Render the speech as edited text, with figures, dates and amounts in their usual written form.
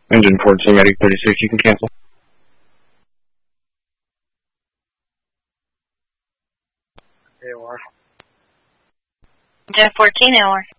Engine 14, ready 36, you can cancel. AOR. Engine 14, AOR.